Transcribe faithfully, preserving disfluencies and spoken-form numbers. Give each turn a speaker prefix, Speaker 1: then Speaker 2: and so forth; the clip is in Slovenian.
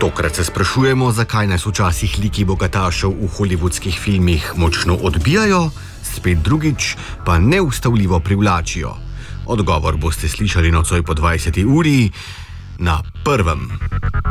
Speaker 1: Tokrat se sprašujemo, zakaj nas včasih liki bogatašev v hollywoodskih filmih močno odbijajo, spet drugič pa neustavljivo privlačijo. Odgovor boste slišali nocoj po dvajseti uri na Prvem.